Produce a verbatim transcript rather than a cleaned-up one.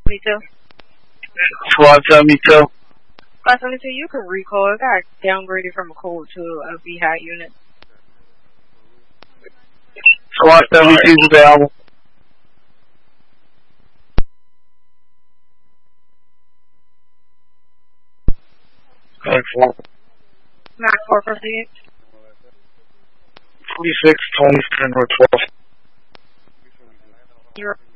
seventy-two. Squad seventy-two. Squad seventy-two, you can recall. It got downgraded from a cold to a V HI unit. Squad seventy-two is available. Nine four. Nine four, proceed. Twenty-six, twenty-seven, or twelve. You're